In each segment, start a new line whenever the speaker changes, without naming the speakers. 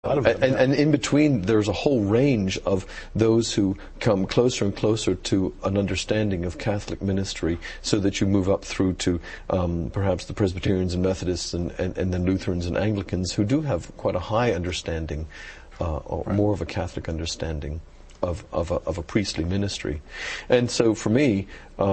And in between, there's a whole range of those who come closer and closer to an understanding of Catholic ministry, so that you move up through to perhaps the Presbyterians and Methodists and then Lutherans and Anglicans, who do have quite a high understanding, or more of a Catholic understanding of a priestly ministry. And so for me,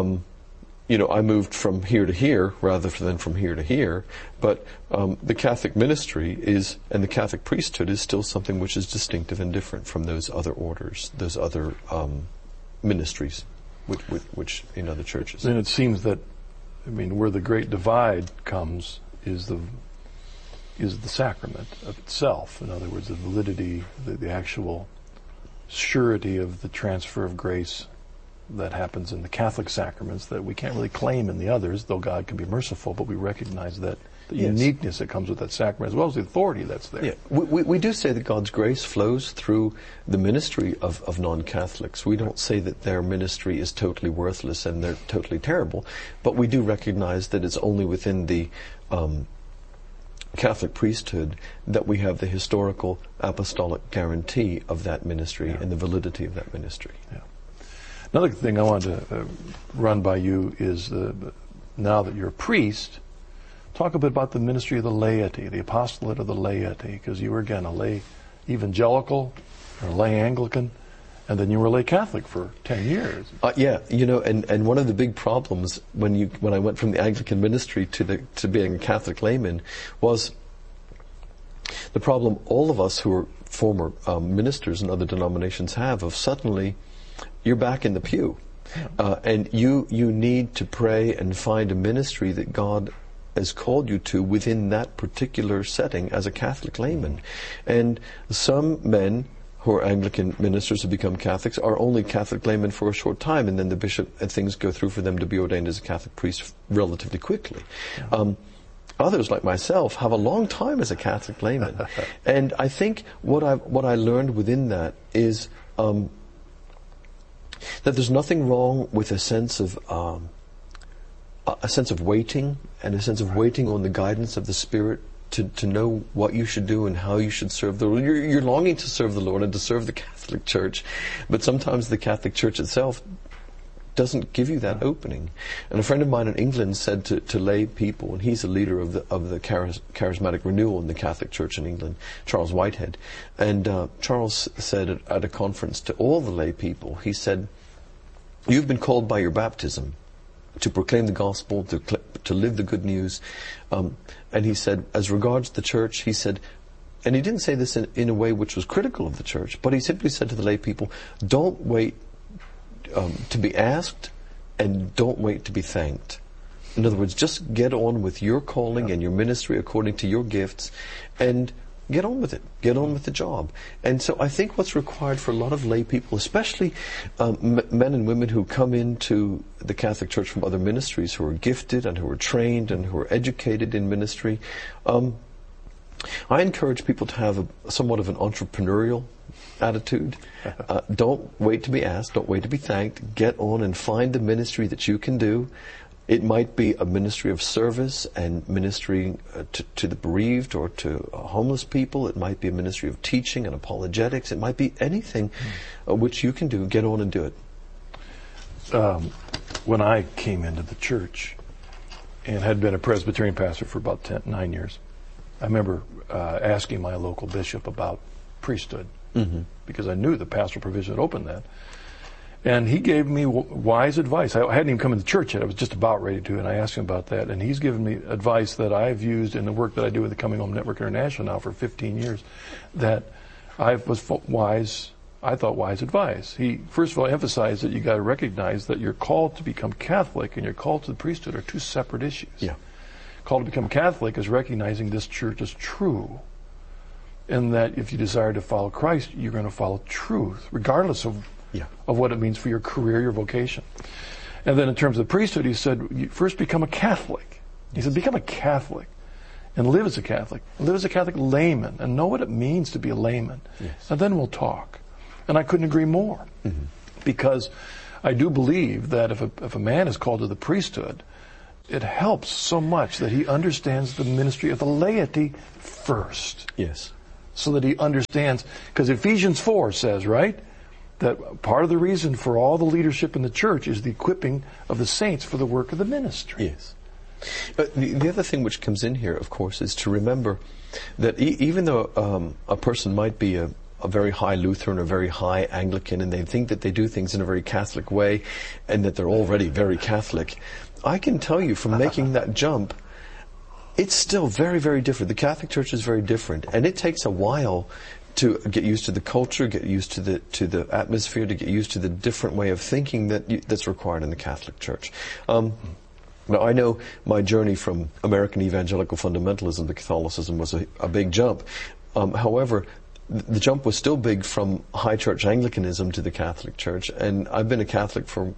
I moved from here to here rather than from here to here, but the Catholic ministry and the Catholic priesthood is still something which is distinctive and different from those other orders, those other ministries, which in other churches.
And it seems that, where the great divide comes is the sacrament of itself. In other words, the validity, the actual surety of the transfer of grace that happens in the Catholic sacraments that we can't really claim in the others, though God can be merciful, but we recognize that the uniqueness that comes with that sacrament, as well as the authority that's there.
Yeah. We do say that God's grace flows through the ministry of non-Catholics. We don't say that their ministry is totally worthless and they're totally terrible, but we do recognize that it's only within the Catholic priesthood that we have the historical apostolic guarantee of that ministry and the validity of that ministry.
Yeah. Another thing I wanted to run by you is, now that you're a priest, talk a bit about the ministry of the laity, the apostolate of the laity, because you were, again, a lay evangelical, or a lay Anglican, and then you were a lay Catholic for 10 years.
And one of the big problems when I went from the Anglican ministry to being a Catholic layman was the problem all of us who are former ministers in other denominations have of suddenly you're back in the pew, and you need to pray and find a ministry that God has called you to within that particular setting as a Catholic layman. And some men who are Anglican ministers who become Catholics are only Catholic laymen for a short time, and then the bishop and things go through for them to be ordained as a Catholic priest relatively quickly. Others, like myself, have a long time as a Catholic layman. And I think what I learned within that is that there's nothing wrong with a sense of waiting, and a sense of waiting on the guidance of the Spirit to know what you should do and how you should serve the Lord. You're longing to serve the Lord and to serve the Catholic Church, but sometimes the Catholic Church itself doesn't give you that opening. And a friend of mine in England said to lay people, and he's a leader of the charismatic renewal in the Catholic Church in England, Charles Whitehead, and Charles said at a conference to all the lay people, he said, "You've been called by your baptism to proclaim the gospel, to live the good news." And he said, as regards the church, he said, and he didn't say this in a way which was critical of the church, but he simply said to the lay people, don't wait to be asked, and don't wait to be thanked. In other words, just get on with your calling and your ministry according to your gifts, and get on with it. Get on with the job. And so I think what's required for a lot of lay people, especially men and women who come into the Catholic Church from other ministries, who are gifted and who are trained and who are educated in ministry, I encourage people to have somewhat of an entrepreneurial attitude. Don't wait to be asked. Don't wait to be thanked. Get on and find the ministry that you can do. It might be a ministry of service and ministering to the bereaved or to homeless people. It might be a ministry of teaching and apologetics. It might be anything which you can do. Get on and do it.
When I came into the church and had been a Presbyterian pastor for about 9 years, I remember asking my local bishop about priesthood, because I knew the pastoral provision had opened that. And he gave me wise advice. I hadn't even come into church yet. I was just about ready to, and I asked him about that. And he's given me advice that I've used in the work that I do with the Coming Home Network International now for 15 years, that I thought wise advice. He, first of all, emphasized that you got to recognize that you're called to become Catholic and you're called to the priesthood are two separate issues.
Yeah.
Called to become Catholic is recognizing this church is true, and that if you desire to follow Christ, you're going to follow truth, regardless of what it means for your career, your vocation. And then in terms of the priesthood, he said, you first become a Catholic. He said, become a Catholic and live as a Catholic. Live as a Catholic layman and know what it means to be a layman. Yes. And then we'll talk. And I couldn't agree more. Because I do believe that if a man is called to the priesthood, it helps so much that he understands the ministry of the laity first.
Yes.
so that he understands. Because Ephesians 4 says, right, that part of the reason for all the leadership in the church is the equipping of the saints for the work of the ministry.
Yes. The other thing which comes in here, of course, is to remember that even though a person might be a very high Lutheran or very high Anglican, and they think that they do things in a very Catholic way and that they're already very Catholic, I can tell you from making that jump, it's still very, very different. The Catholic Church is very different, and it takes a while to get used to the culture, get used to the atmosphere, to get used to the different way of thinking that's required in the Catholic Church. Now, I know my journey from American evangelical fundamentalism to Catholicism was a big jump. However, the jump was still big from high church Anglicanism to the Catholic Church, and I've been a Catholic for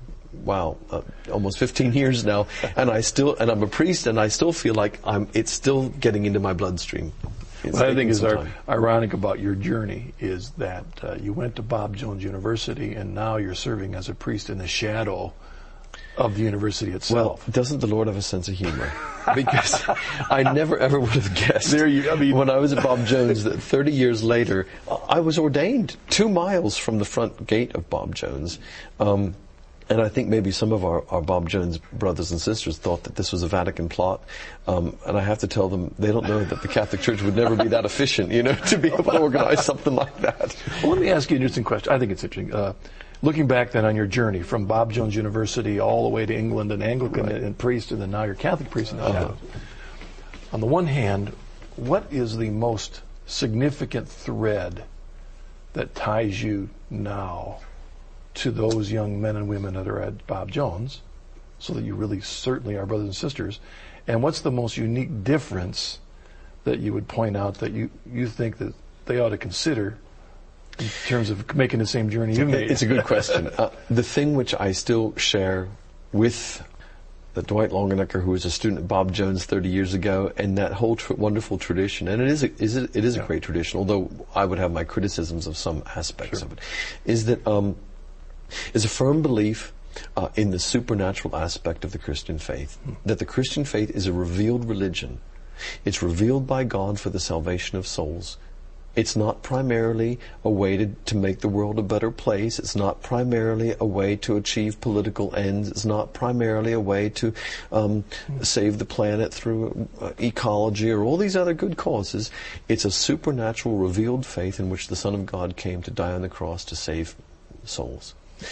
almost 15 years now, and I'm a priest, and I still feel like it's still getting into my bloodstream.
What I think is ironic about your journey is that you went to Bob Jones University, and now you're serving as a priest in the shadow of the university itself.
Well, doesn't the Lord have a sense of humor? Because I never ever would have guessed when I was at Bob Jones that 30 years later, I was ordained 2 miles from the front gate of Bob Jones. And I think maybe some of our Bob Jones brothers and sisters thought that this was a Vatican plot. And I have to tell them, they don't know that the Catholic Church would never be that efficient, to be able to organize something like that.
Well, let me ask you an interesting question. I think it's interesting. Looking back then on your journey from Bob Jones University all the way to England and Anglican and priest, and then now you're Catholic priest in the shadows. On the one hand, what is the most significant thread that ties you now to those young men and women that are at Bob Jones, so that you really certainly are brothers and sisters? And what's the most unique difference that you would point out that you think that they ought to consider in terms of making the same journey you made?
It's a good question. The thing which I still share with the Dwight Longenecker, who was a student at Bob Jones 30 years ago, and that whole wonderful tradition, and it is a great tradition, although I would have my criticisms of some aspects of it, is that is a firm belief in the supernatural aspect of the Christian faith. That the Christian faith is a revealed religion. It's revealed by God for the salvation of souls. It's not primarily a way to make the world a better place. It's not primarily a way to achieve political ends. It's not primarily a way to save the planet through ecology or all these other good causes. It's a supernatural revealed faith in which the Son of God came to die on the cross to save souls.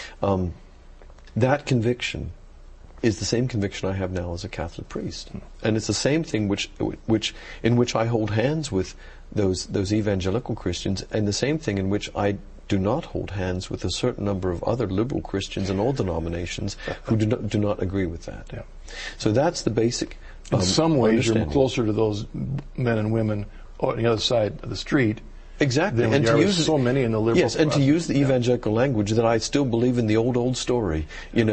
That conviction is the same conviction I have now as a Catholic priest, and it's the same thing in which I hold hands with those evangelical Christians, and the same thing in which I do not hold hands with a certain number of other liberal Christians in all denominations who do not agree with that. Yeah. So that's the basic.
In some ways, you're closer to those men and women on the other side of the street.
Exactly,
and to use so many in the liberal.
Yes, and to use the evangelical language that I still believe in the old story, and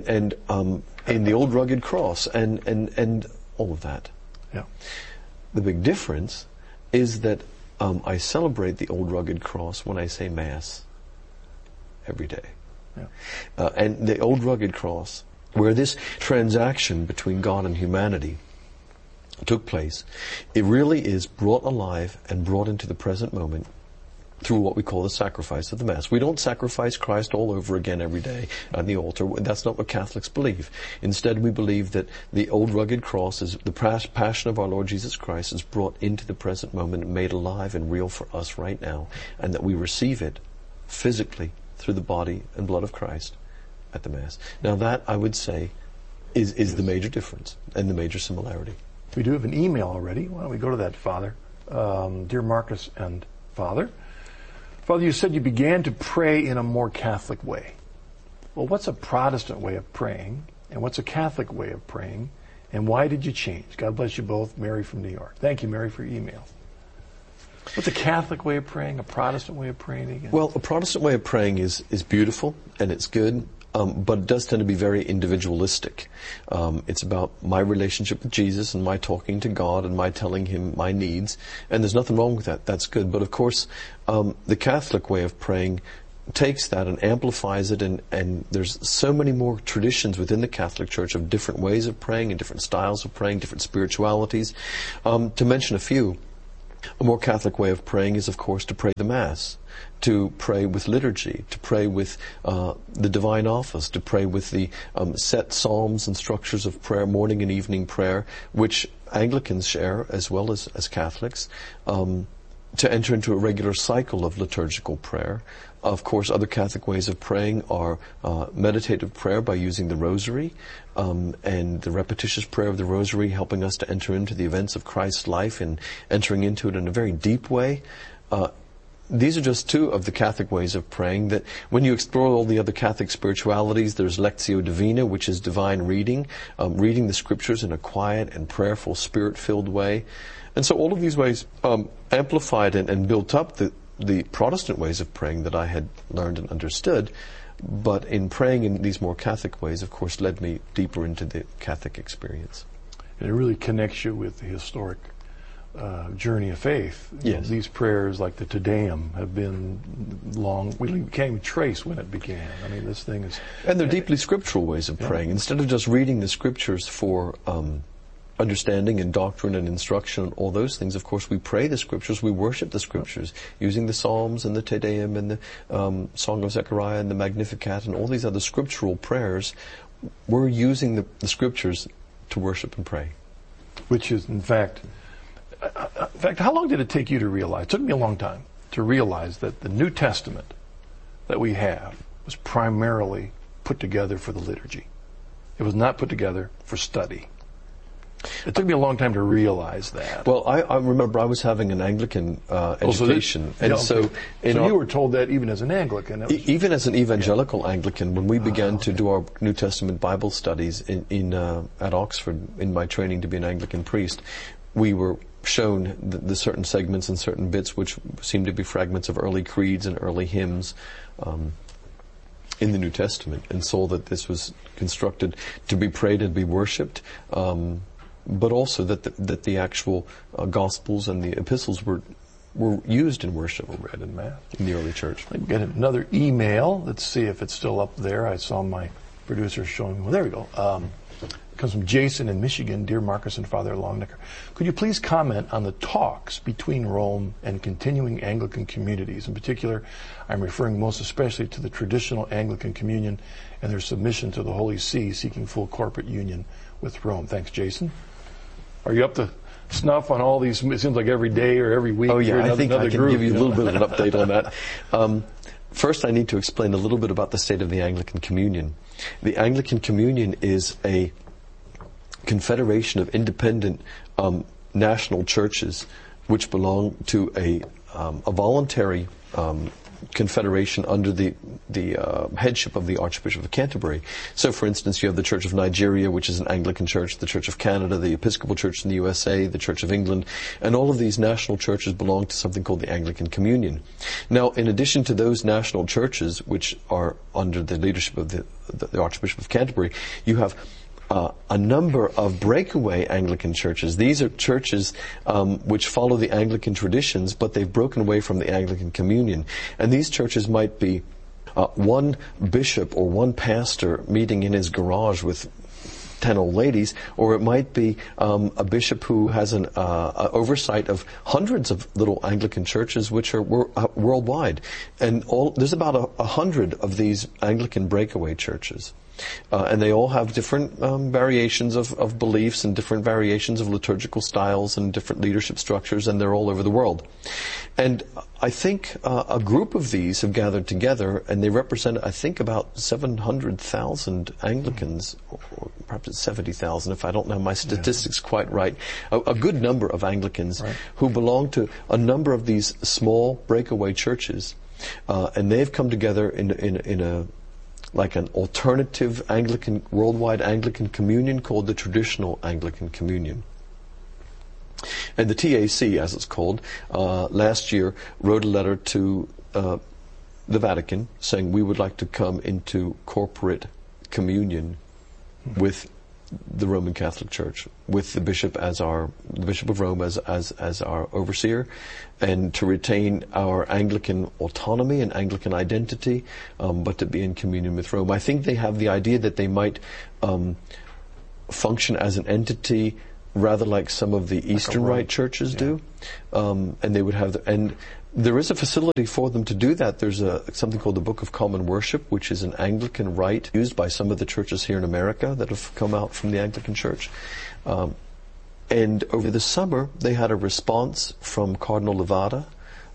in the old rugged cross, and all of that.
Yeah.
The big difference is that I celebrate the old rugged cross when I say Mass every day. Yeah. And the old rugged cross, where this transaction between God and humanity took place, it really is brought alive and brought into the present moment through what we call the sacrifice of the Mass. We don't sacrifice Christ all over again every day on the altar. That's not what Catholics believe. Instead, we believe that the old rugged cross, is the passion of our Lord Jesus Christ, is brought into the present moment and made alive and real for us right now, and that we receive it physically through the body and blood of Christ at the Mass. Now that, I would say, is the major difference and the major similarity.
We do have an email already. Why don't we go to that, Father? Dear Marcus and Father, you said you began to pray in a more Catholic way. Well, what's a Protestant way of praying, and what's a Catholic way of praying, and why did you change? God bless you both. Mary from New York. Thank you, Mary, for your email. What's a Catholic way of praying, a Protestant way of praying again?
Well, a Protestant way of praying is beautiful, and it's good. But it does tend to be very individualistic. It's about my relationship with Jesus and my talking to God and my telling Him my needs. And there's nothing wrong with that. That's good. But of course, the Catholic way of praying takes that and amplifies it. And there's so many more traditions within the Catholic Church of different ways of praying and different styles of praying, different spiritualities. To mention a few, A more Catholic way of praying is, of course, to pray the Mass, to pray with liturgy, to pray with the Divine Office, to pray with the set psalms and structures of prayer, morning and evening prayer, which Anglicans share as well as Catholics, to enter into a regular cycle of liturgical prayer. Of course, other Catholic ways of praying are meditative prayer by using the Rosary, and the repetitious prayer of the Rosary helping us to enter into the events of Christ's life and entering into it in a very deep way. These are just two of the Catholic ways of praying that when you explore all the other Catholic spiritualities, there's Lectio Divina, which is divine reading, reading the Scriptures in a quiet and prayerful, Spirit-filled way. And so all of these ways amplified and built up the Protestant ways of praying that I had learned and understood, but in praying in these more Catholic ways, of course, led me deeper into the Catholic experience.
And it really connects you with the historic journey of faith.
Yes.
These prayers, like the Te Deum, have been long. We can't even trace when it began. I mean, this thing is...
And they're deeply scriptural ways of praying. Instead of just reading the Scriptures for understanding and doctrine and instruction and all those things, of course, we pray the Scriptures, we worship the Scriptures, using the Psalms and the Te Deum and the Song of Zechariah and the Magnificat and all these other scriptural prayers. We're using the Scriptures to worship and pray.
Which is, in fact, how long did it take you to realize? It took me a long time to realize that the New Testament that we have was primarily put together for the liturgy. It was not put together for study. It took me a long time to realize that.
Well, I remember I was having an Anglican education.
So you were told that even as an Anglican?
Even as an evangelical Anglican, when we began to do our New Testament Bible studies at Oxford, in my training to be an Anglican priest, we were shown the certain segments and certain bits which seemed to be fragments of early creeds and early hymns in the New Testament, and saw that this was constructed to be prayed and be worshipped, but also that the actual Gospels and the epistles were used in worship, or read in Mass in the early church.
Let me get another email. Let's see if it's still up there. I saw my producer showing me. Well, there we go. It comes from Jason in Michigan. Dear Marcus and Father Longnecker, could you please comment on the talks between Rome and continuing Anglican communities? In particular, I'm referring most especially to the traditional Anglican communion and their submission to the Holy See, seeking full corporate union with Rome. Thanks, Jason. Are you up to snuff on all these? It seems like every day or every week.
Oh yeah, I think I can give you a little bit of an update on that. First, I need to explain a little bit about the state of the Anglican Communion. The Anglican Communion is a confederation of independent national churches which belong to a voluntary confederation under the headship of the Archbishop of Canterbury. So, for instance, you have the Church of Nigeria, which is an Anglican church, the Church of Canada, the Episcopal Church in the USA, the Church of England, and all of these national churches belong to something called the Anglican Communion. Now, in addition to those national churches, which are under the leadership of the Archbishop of Canterbury, you have a number of breakaway Anglican churches. These are churches which follow the Anglican traditions, but they've broken away from the Anglican Communion. And these churches might be one bishop or one pastor meeting in his garage with 10 old ladies, or it might be a bishop who has an oversight of hundreds of little Anglican churches which are worldwide. And there's about 100 of these Anglican breakaway churches. And they all have different variations of beliefs and different variations of liturgical styles and different leadership structures, and they're all over the world. And I think a group of these have gathered together, and they represent, I think, about 700,000 Anglicans, or perhaps it's 70,000 if I don't know my statistics quite right. A good number of Anglicans who belong to a number of these small breakaway churches, and they've come together in a like an alternative Anglican, worldwide Anglican communion called the Traditional Anglican Communion. And the TAC, as it's called, last year wrote a letter to the Vatican saying we would like to come into corporate communion with the Roman Catholic Church, with the Bishop of Rome as our overseer, and to retain our Anglican autonomy and Anglican identity, but to be in communion with Rome. I think they have the idea that they might function as an entity rather like some of the Eastern Rite churches do. And they would have, and there is a facility for them to do that. There's something called the Book of Common Worship, which is an Anglican rite used by some of the churches here in America that have come out from the Anglican Church. And over the summer, they had a response from Cardinal Levada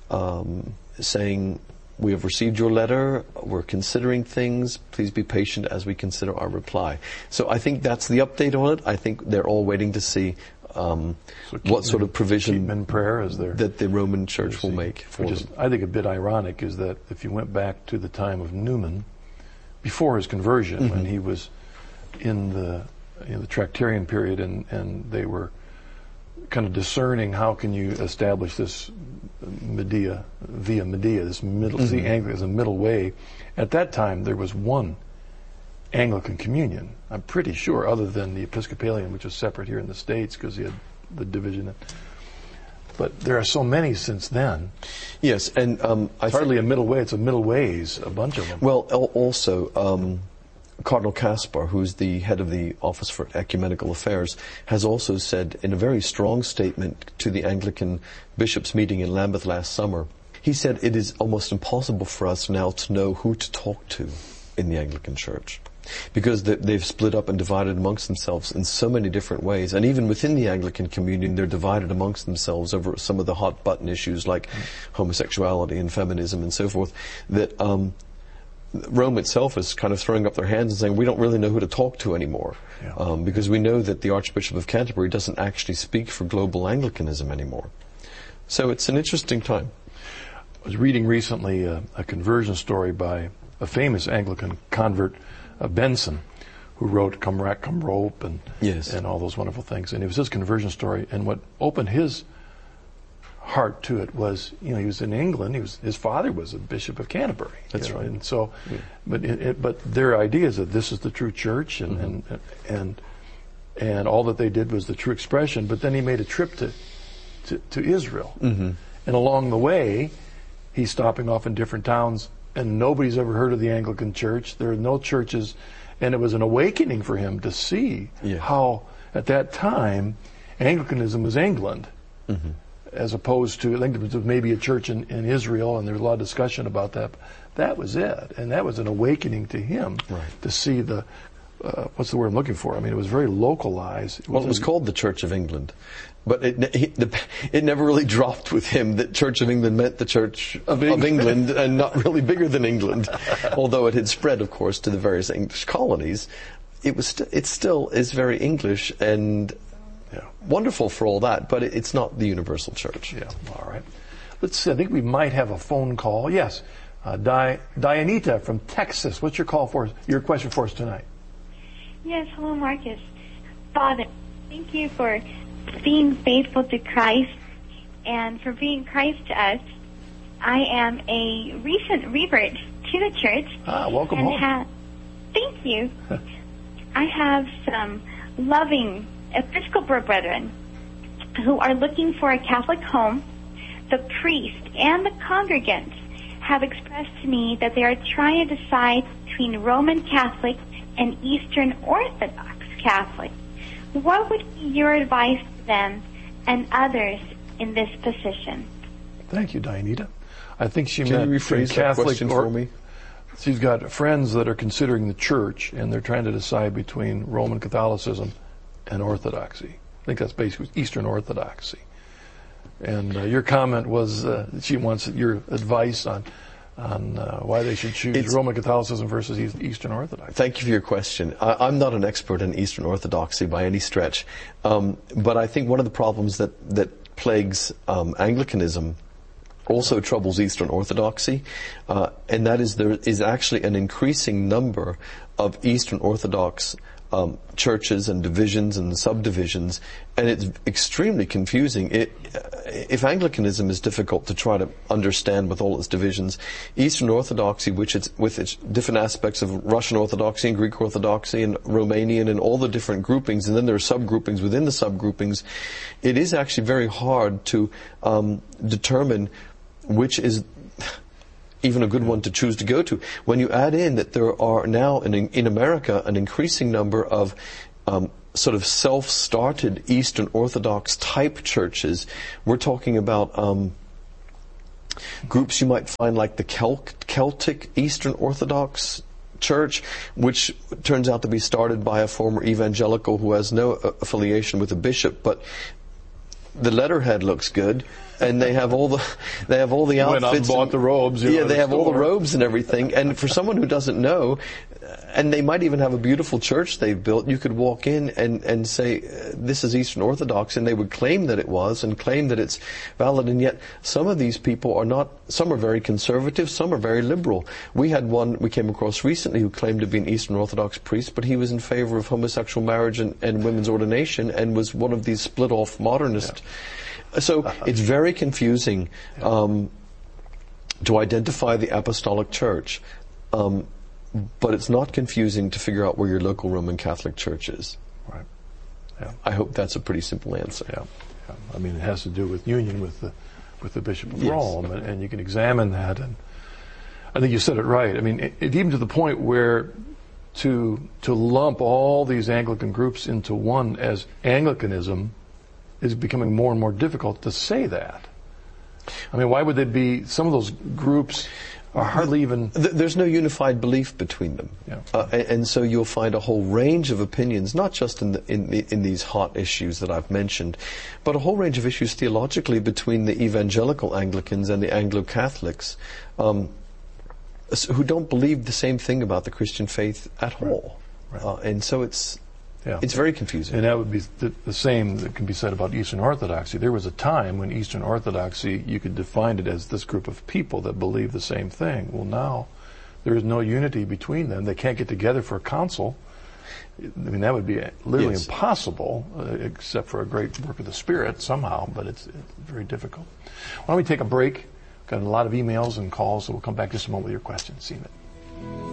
saying, "We have received your letter. We're considering things. Please be patient as we consider our reply." So I think that's the update on it. I think they're all waiting to see what sort of provision
in prayer as
that the Roman Church will make for them.
Which is, I think, a bit ironic, is that if you went back to the time of Newman, before his conversion, when he was in the Tractarian period, and they were kind of discerning how can you establish this via Media, this middle, see Anglican as a middle way. At that time, there was one Anglican communion, I'm pretty sure, other than the Episcopalian, which was separate here in the States because he had the division. But there are so many since then.
Yes, and
it's hardly a middle way, it's a middle ways, a bunch of them.
Well, also, Cardinal Caspar, who's the head of the Office for Ecumenical Affairs, has also said in a very strong statement to the Anglican bishops' meeting in Lambeth last summer, he said it is almost impossible for us now to know who to talk to in the Anglican Church, because they've split up and divided amongst themselves in so many different ways. And even within the Anglican communion, they're divided amongst themselves over some of the hot button issues like homosexuality and feminism and so forth, that Rome itself is kind of throwing up their hands and saying, we don't really know who to talk to anymore. Because we know that the Archbishop of Canterbury doesn't actually speak for global Anglicanism anymore. So it's an interesting time.
I was reading recently a conversion story by a famous Anglican convert, Benson, who wrote Come Rack, Come Rope and all those wonderful things. And it was his conversion story. And what opened his heart to it was, he was in England. His father was a Bishop of Canterbury.
That's right.
And so, but their idea is that this is the true church, and all that they did was the true expression. But then he made a trip to Israel, and along the way, he's stopping off in different towns, and nobody's ever heard of the Anglican Church. There are no churches, and it was an awakening for him to see how, at that time, Anglicanism was England. As opposed to, I think there was maybe a church in Israel, and there was a lot of discussion about that. That was it. And that was an awakening to him to see the, what's the word I'm looking for? I mean, it was very localized.
It was called the Church of England. But it never really dropped with him that Church of England meant the Church of England and not really bigger than England. Although it had spread, of course, to the various English colonies, it still is very English and wonderful for all that, but it's not the universal church.
Yeah, all right. Let's see, I think we might have a phone call. Yes, Dianita from Texas. What's your question for us tonight?
Yes, hello, Marcus. Father, thank you for being faithful to Christ and for being Christ to us. I am a recent revert to the church.
Welcome home.
Thank you. I have some loving Episcopal brethren who are looking for a Catholic home. The priest and the congregants have expressed to me that they are trying to decide between Roman Catholic and Eastern Orthodox Catholic. What would be your advice to them and others in this position?
Thank you, Dianita. I think she
meant
Can you
rephrase that question for me?
She's got friends that are considering the church, and they're trying to decide between Roman Catholicism and Orthodoxy. I think that's basically Eastern Orthodoxy. And your comment was she wants your advice on why they should choose Roman Catholicism versus Eastern Orthodoxy.
Thank you for your question. I'm not an expert in Eastern Orthodoxy by any stretch, but I think one of the problems that plagues Anglicanism also troubles Eastern Orthodoxy, and that is there is actually an increasing number of Eastern Orthodox churches and divisions and subdivisions, and it's extremely confusing. If Anglicanism is difficult to try to understand with all its divisions, Eastern Orthodoxy, with its different aspects of Russian Orthodoxy and Greek Orthodoxy and Romanian and all the different groupings, and then there are subgroupings within the subgroupings, it is actually very hard to determine which is even a good one to choose to go to. When you add in that there are now in America an increasing number of sort of self-started Eastern Orthodox type churches. We're talking about groups you might find like the Celtic Eastern Orthodox Church, which turns out to be started by a former evangelical who has no affiliation with a bishop, but the letterhead looks good, and they have all the outfits.
Went out and bought the robes.
Yeah, they have all the robes and everything. And for someone who doesn't know, and they might even have a beautiful church they've built, you could walk in and say, this is Eastern Orthodox, and they would claim that it was and claim that it's valid. And yet some of these people are not, some are very conservative, some are very liberal. We had one we came across recently who claimed to be an Eastern Orthodox priest, but he was in favor of homosexual marriage and women's ordination, and was one of these split-off modernist. Yeah. So it's very confusing to identify the apostolic church. But it's not confusing to figure out where your local Roman Catholic Church is.
Right. Yeah.
I hope that's a pretty simple answer.
Yeah. Yeah. I mean, it has to do with union with the Bishop of Rome, and you can examine that. And I think you said it right. I mean, even to the point where to lump all these Anglican groups into one as Anglicanism is becoming more and more difficult to say that. I mean, why would they be? Some of those groups are hardly even.
There's no unified belief between them, and so you'll find a whole range of opinions, not just in these hot issues that I've mentioned, but a whole range of issues theologically between the evangelical Anglicans and the Anglo-Catholics, who don't believe the same thing about the Christian faith at all, and so it's very confusing.
And that would be the same that can be said about Eastern Orthodoxy. There was a time when Eastern Orthodoxy, you could define it as this group of people that believe the same thing. Well, now there is no unity between them. They can't get together for a council. I mean, that would be literally impossible, except for a great work of the Spirit somehow, but it's very difficult. Why don't we take a break? Got a lot of emails and calls, so we'll come back just a moment with your questions. See you in a minute.